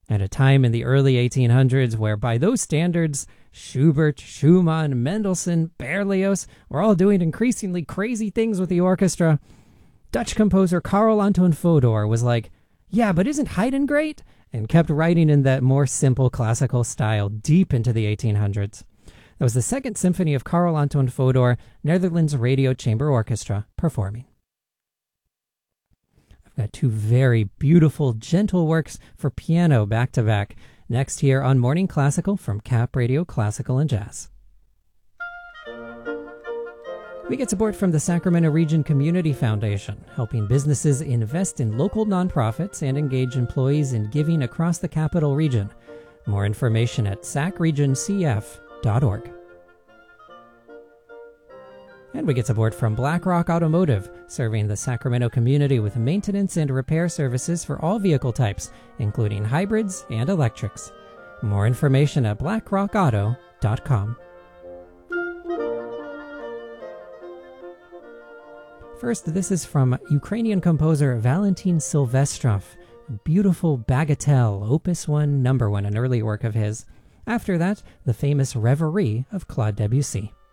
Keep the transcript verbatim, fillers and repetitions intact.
At a time in the early eighteen hundreds where, by those standards, Schubert, Schumann, Mendelssohn, Berlioz were all doing increasingly crazy things with the orchestra, Dutch composer Carl Anton Fodor was like, yeah, but isn't Haydn great? And kept writing in that more simple classical style deep into the eighteen hundreds. That was the Second Symphony of Carl Anton Fodor, Netherlands Radio Chamber Orchestra, performing. I've got two very beautiful, gentle works for piano back-to-back, next here on Morning Classical from Cap Radio Classical and Jazz. We get support from the Sacramento Region Community Foundation, helping businesses invest in local nonprofits and engage employees in giving across the Capital Region. More information at sac region c f dot org. And we get support from BlackRock Automotive, serving the Sacramento community with maintenance and repair services for all vehicle types, including hybrids and electrics. More information at black rock auto dot com. First, this is from Ukrainian composer Valentin Silvestrov, a beautiful bagatelle, Opus one, Number one, an early work of his. After that, the famous Reverie of Claude Debussy.